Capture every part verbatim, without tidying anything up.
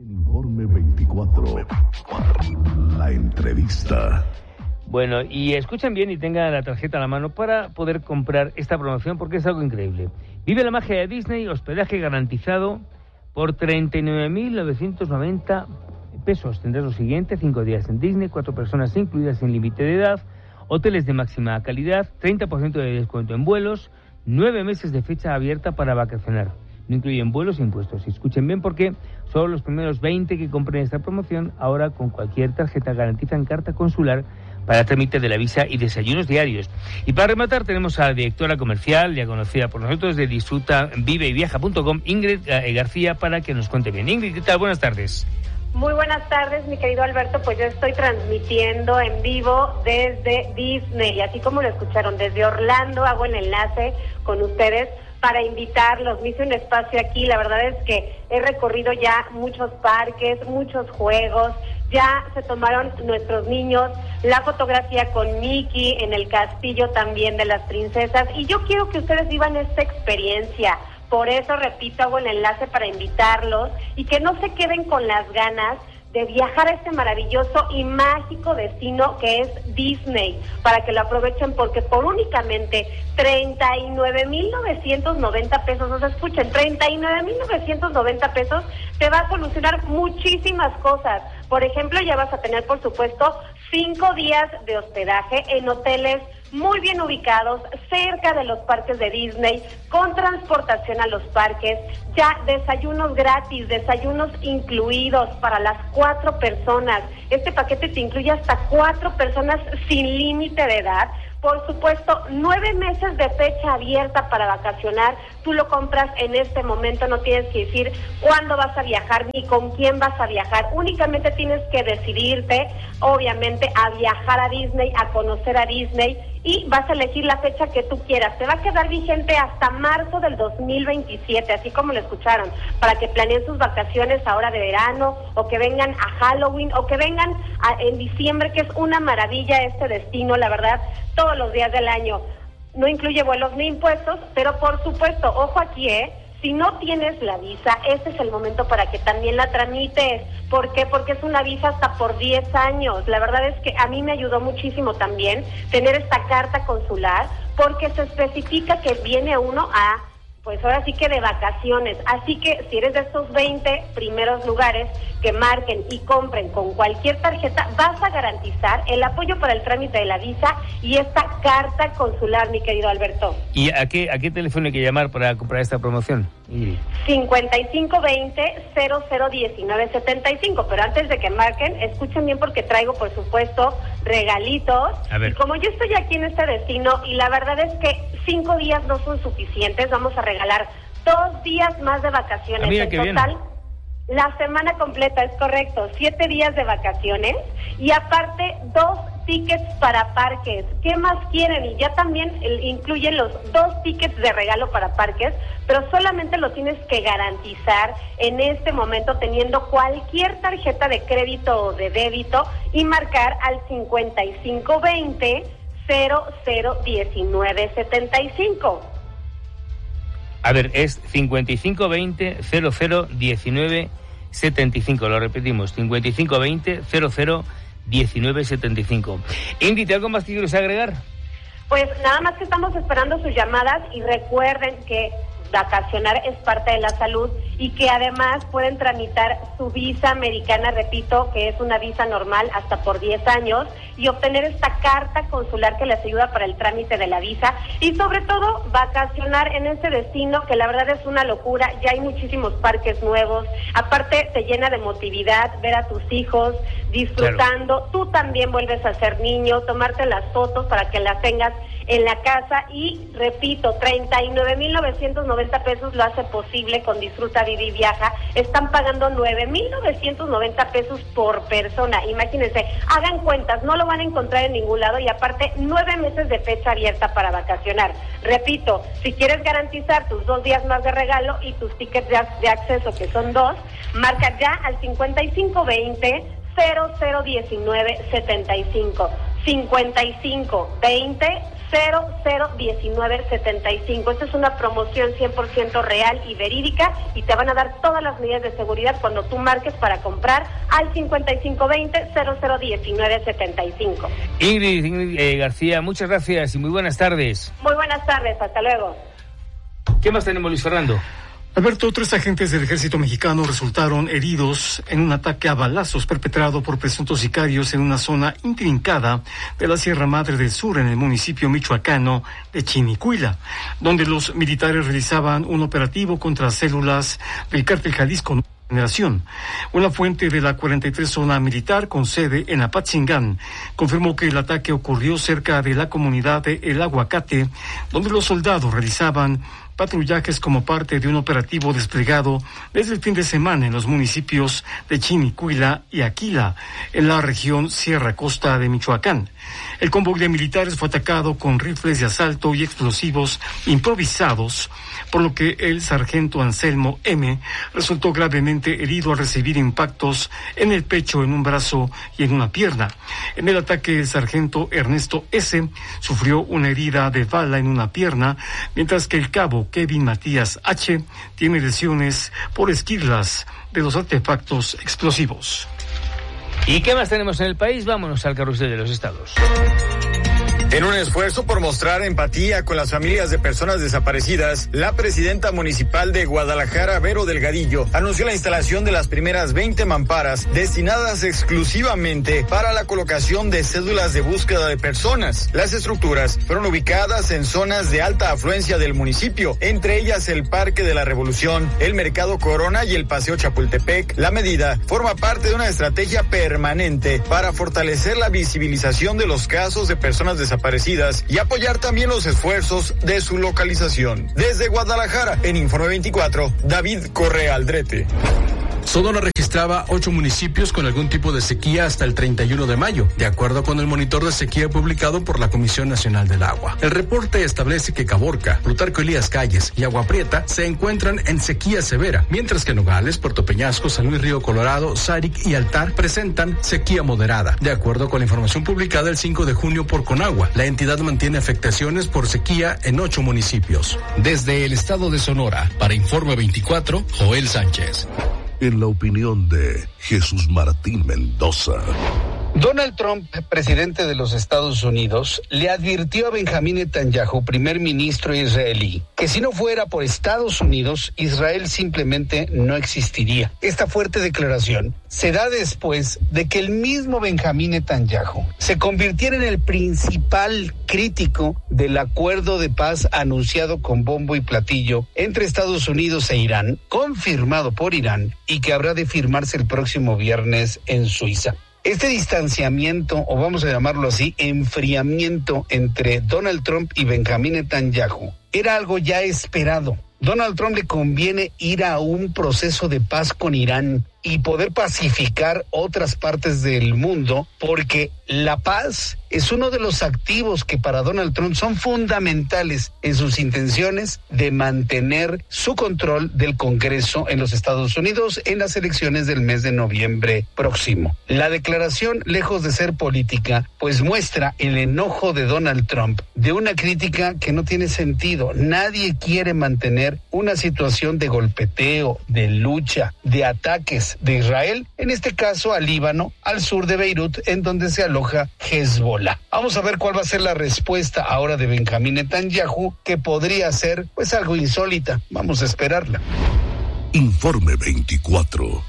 Informe veinticuatro, la entrevista. Bueno, y escuchen bien y tengan la tarjeta a la mano para poder comprar esta promoción porque es algo increíble. Vive la magia de Disney, hospedaje garantizado por treinta y nueve mil novecientos noventa pesos. Tendrás lo siguiente: cinco días en Disney, cuatro personas incluidas sin límite de edad, hoteles de máxima calidad, treinta por ciento de descuento en vuelos, nueve meses de fecha abierta para vacacionar. No incluyen vuelos e impuestos. Escuchen bien porque solo los primeros veinte que compren esta promoción ahora con cualquier tarjeta garantizan carta consular para trámite de la visa y desayunos diarios. Y para rematar tenemos a la directora comercial, ya conocida por nosotros, de Disfruta Vive y Viaja punto com, Ingrid García, para que nos cuente bien. Ingrid, ¿qué tal? Buenas tardes. Muy buenas tardes, mi querido Alberto. Pues yo estoy transmitiendo en vivo desde Disney, así como lo escucharon, desde Orlando. Hago el enlace con ustedes para invitarlos. Me hice un espacio aquí. La verdad es que he recorrido ya muchos parques, muchos juegos. Ya se tomaron nuestros niños la fotografía con Mickey en el castillo también de las princesas. Y yo quiero que ustedes vivan esta experiencia. Por eso, repito, hago el enlace para invitarlos y que no se queden con las ganas de viajar a este maravilloso y mágico destino que es Disney, para que lo aprovechen, porque por únicamente treinta y nueve mil novecientos noventa pesos, o sea, escuchen, treinta y nueve mil novecientos noventa pesos te va a solucionar muchísimas cosas. Por ejemplo, ya vas a tener, por supuesto, cinco días de hospedaje en hoteles muy bien ubicados, cerca de los parques de Disney, con transportación a los parques, ya desayunos gratis, desayunos incluidos para las cuatro personas. Este paquete te incluye hasta cuatro personas sin límite de edad. Por supuesto, nueve meses de fecha abierta para vacacionar. Tú lo compras en este momento, no tienes que decir cuándo vas a viajar ni con quién vas a viajar. Únicamente tienes que decidirte, obviamente, a viajar a Disney, a conocer a Disney, y vas a elegir la fecha que tú quieras. Te va a quedar vigente hasta marzo del dos mil veintisiete, así como lo escucharon, para que planeen sus vacaciones ahora de verano, o que vengan a Halloween, o que vengan a, en diciembre, que es una maravilla este destino, la verdad, todos los días del año. No incluye vuelos ni impuestos, pero por supuesto, ojo aquí, ¿eh? Si no tienes la visa, este es el momento para que también la tramites. ¿Por qué? Porque es una visa hasta por diez años. La verdad es que a mí me ayudó muchísimo también tener esta carta consular, porque se especifica que viene uno a, pues ahora sí que de vacaciones. Así que si eres de estos veinte primeros lugares que marquen y compren con cualquier tarjeta, vas a garantizar el apoyo para el trámite de la visa y esta carta consular, mi querido Alberto. ¿Y a qué, a qué teléfono hay que llamar para comprar esta promoción, Ingrid? cincuenta y cinco veinte cero cero diecinueve setenta y cinco. Pero antes de que marquen, escuchen bien, porque traigo, por supuesto, regalitos. A ver. Y como yo estoy aquí en este destino, y la verdad es que cinco días no son suficientes, vamos a regalar dos días más de vacaciones. Ah, mira, en qué total, bien. La semana completa, es correcto, siete días de vacaciones y aparte dos tickets para parques. ¿Qué más quieren? Y ya también el, incluyen los dos tickets de regalo para parques, pero solamente lo tienes que garantizar en este momento teniendo cualquier tarjeta de crédito o de débito y marcar al cincuenta y cinco veinte cero cero diecinueve setenta y cinco. A ver, es cincuenta y cinco veinte cero cero diecinueve setenta y cinco. Lo repetimos, cincuenta y cinco veinte cero cero diecinueve setenta y cinco. Ingrid, ¿algo más que quieres agregar? Pues nada más que estamos esperando sus llamadas, y recuerden que vacacionar es parte de la salud y que además pueden tramitar su visa americana, repito, que es una visa normal hasta por diez años, y obtener esta carta consular que les ayuda para el trámite de la visa, y sobre todo vacacionar en este destino que la verdad es una locura. Ya hay muchísimos parques nuevos, aparte te llena de emotividad ver a tus hijos disfrutando. Claro. Tú también vuelves a ser niño, tomarte las fotos para que las tengas en la casa, y repito, treinta y nueve mil novecientos noventa pesos lo hace posible con Disfruta, Vive y Viaja. Están pagando nueve mil novecientos noventa pesos por persona. Imagínense, hagan cuentas, no lo van a encontrar en ningún lado, y aparte nueve meses de fecha abierta para vacacionar. Repito, si quieres garantizar tus dos días más de regalo y tus tickets de, de acceso, que son dos, marca ya al cincuenta y cinco veinte cero cero diecinueve setenta y cinco. cincuenta y cinco veinte cero cero diecinueve setenta y cinco. Esta es una promoción cien por ciento real y verídica y te van a dar todas las medidas de seguridad cuando tú marques para comprar al cincuenta y cinco veinte cero cero diecinueve setenta y cinco. Ingrid, Ingrid eh, García, muchas gracias y muy buenas tardes. Muy buenas tardes, hasta luego. ¿Qué más tenemos, Luis Fernando? Alberto, tres agentes del ejército mexicano resultaron heridos en un ataque a balazos perpetrado por presuntos sicarios en una zona intrincada de la Sierra Madre del Sur, en el municipio michoacano de Chinicuila, donde los militares realizaban un operativo contra células del Cártel Jalisco Generación. Una fuente de la cuarenta y tres Zona Militar con sede en Apatzingán confirmó que el ataque ocurrió cerca de la comunidad de El Aguacate, donde los soldados realizaban patrullajes como parte de un operativo desplegado desde el fin de semana en los municipios de Chinicuila y Aquila, en la región Sierra Costa de Michoacán. El convoy de militares fue atacado con rifles de asalto y explosivos improvisados, por lo que el sargento Anselmo M. resultó gravemente herido al recibir impactos en el pecho, en un brazo y en una pierna. En el ataque, el sargento Ernesto S. sufrió una herida de bala en una pierna, mientras que el cabo Kevin Matías H. tiene lesiones por esquirlas de los artefactos explosivos. ¿Y qué más tenemos en el país? Vámonos al carrusel de los estados. En un esfuerzo por mostrar empatía con las familias de personas desaparecidas, la presidenta municipal de Guadalajara, Vero Delgadillo, anunció la instalación de las primeras veinte mamparas destinadas exclusivamente para la colocación de cédulas de búsqueda de personas. Las estructuras fueron ubicadas en zonas de alta afluencia del municipio, entre ellas el Parque de la Revolución, el Mercado Corona y el Paseo Chapultepec. La medida forma parte de una estrategia permanente para fortalecer la visibilización de los casos de personas desaparecidas y apoyar también los esfuerzos de su localización. Desde Guadalajara, en Informe veinticuatro, David Correa Aldrete. Sonora registraba ocho municipios con algún tipo de sequía hasta el treinta y uno de mayo, de acuerdo con el monitor de sequía publicado por la Comisión Nacional del Agua. El reporte establece que Caborca, Plutarco Elías Calles y Agua Prieta se encuentran en sequía severa, mientras que Nogales, Puerto Peñasco, San Luis Río Colorado, Sáric y Altar presentan sequía moderada. De acuerdo con la información publicada el cinco de junio por Conagua, la entidad mantiene afectaciones por sequía en ocho municipios. Desde el estado de Sonora, para Informe veinticuatro, Joel Sánchez. En la opinión de Jesús Martín Mendoza. Donald Trump, presidente de los Estados Unidos, le advirtió a Benjamín Netanyahu, primer ministro israelí, que si no fuera por Estados Unidos, Israel simplemente no existiría. Esta fuerte declaración se da después de que el mismo Benjamín Netanyahu se convirtiera en el principal crítico del acuerdo de paz anunciado con bombo y platillo entre Estados Unidos e Irán, confirmado por Irán y que habrá de firmarse el próximo viernes en Suiza. Este distanciamiento, o vamos a llamarlo así, enfriamiento entre Donald Trump y Benjamín Netanyahu, era algo ya esperado. Donald Trump le conviene ir a un proceso de paz con Irán y poder pacificar otras partes del mundo, porque la paz es uno de los activos que para Donald Trump son fundamentales en sus intenciones de mantener su control del Congreso en los Estados Unidos en las elecciones del mes de noviembre próximo. La declaración, lejos de ser política, pues muestra el enojo de Donald Trump de una crítica que no tiene sentido. Nadie quiere mantener una situación de golpeteo, de lucha, de ataques de Israel, en este caso al Líbano, al sur de Beirut, en donde se aloja Hezbollah. Vamos a ver cuál va a ser la respuesta ahora de Benjamín Netanyahu, que podría ser pues algo insólita. Vamos a esperarla. Informe veinticuatro.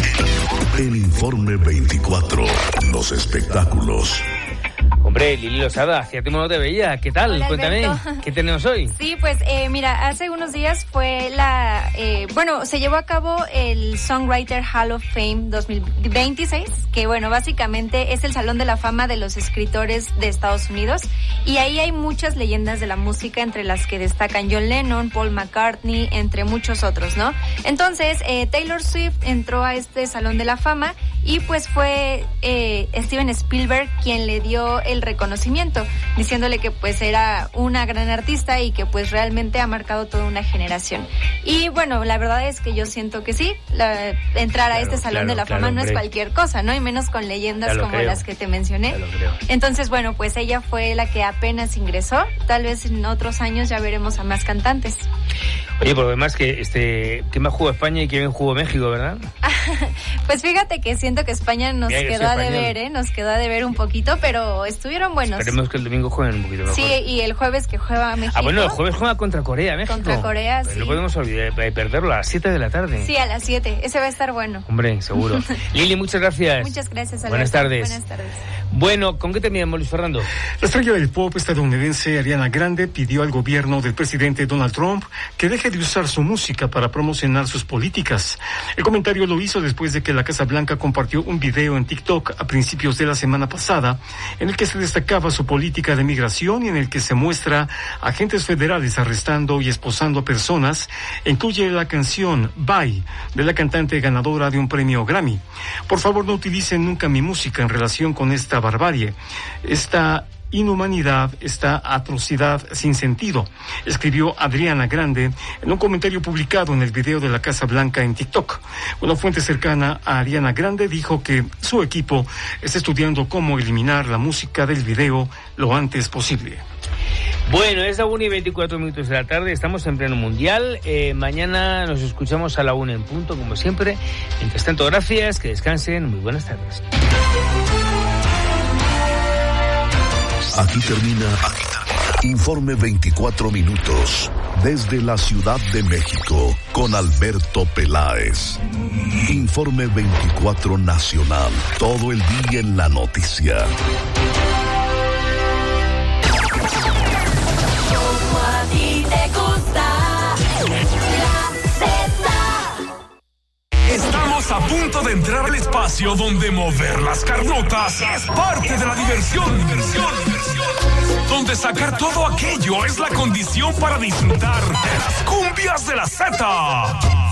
El Informe veinticuatro. Los espectáculos. Hombre, Lili Lozada, hacía tiempo no te veía. ¿Qué tal? Hola, Cuéntame, Alberto. ¿qué tenemos hoy? Sí, pues eh, mira, hace unos días fue la, eh, bueno, se llevó a cabo el Songwriter Hall of Fame dos mil veintiséis, que bueno, básicamente es el Salón de la Fama de los escritores de Estados Unidos, y ahí hay muchas leyendas de la música, entre las que destacan John Lennon, Paul McCartney, entre muchos otros, ¿no? Entonces, eh, Taylor Swift entró a este Salón de la Fama y pues fue eh, Steven Spielberg quien le dio el reconocimiento, diciéndole que pues era una gran artista y que pues realmente ha marcado toda una generación. Y bueno, la verdad es que yo siento que sí, la, entrar claro, a este Salón claro, de la Fama claro, no hombre. es cualquier cosa, ¿no? Y menos con leyendas como creo. las que te mencioné. Entonces, bueno, pues ella fue la que apenas ingresó. Tal vez en otros años ya veremos a más cantantes. Oye, por lo demás, que este, ¿qué más jugó España y qué bien jugó México, verdad? Pues fíjate que siento que España nos Mira, quedó a deber, ¿eh? Nos quedó a deber un poquito, pero estuvieron buenos. Esperemos que el domingo jueguen un poquito mejor. Sí, y el jueves que juega México. Ah, bueno, el jueves juega contra Corea, México. Contra Corea, pero sí. No podemos olvidar, perderlo a las siete de la tarde. Sí, a las siete. Ese va a estar bueno. Hombre, seguro. Lili, muchas gracias. Muchas gracias, Alberto. Buenas tardes. Buenas tardes. Bueno, ¿con qué terminamos, Luis Fernando? La estrella del pop estadounidense Ariana Grande pidió al gobierno del presidente Donald Trump que deje de usar su música para promocionar sus políticas. El comentario lo hizo después de que la Casa Blanca compartió un video en TikTok a principios de la semana pasada en el que se destacaba su política de migración y en el que se muestra a agentes federales arrestando y esposando a personas. Incluye la canción Bye de la cantante ganadora de un premio Grammy. Por favor, no utilicen nunca mi música en relación con esta barbarie, esta inhumanidad, esta atrocidad sin sentido, escribió Adriana Grande en un comentario publicado en el video de la Casa Blanca en TikTok. Una fuente cercana a Ariana Grande dijo que su equipo está estudiando cómo eliminar la música del video lo antes posible. Bueno, es la una y veinticuatro minutos de la tarde, estamos en pleno mundial. Eh, mañana nos escuchamos a la una en punto, como siempre. Mientras tanto, gracias, que descansen, muy buenas tardes. Aquí termina, aquí termina. Informe veinticuatro minutos desde la Ciudad de México con Alberto Peláez. Informe veinticuatro Nacional, todo el día en la noticia. Como a ti te gusta, la Z. Estamos a punto de entrar al espacio donde mover las carnotas es parte de la diversión. Diversión, diversión. Donde sacar todo aquello es la condición para disfrutar de las cumbias de la Z.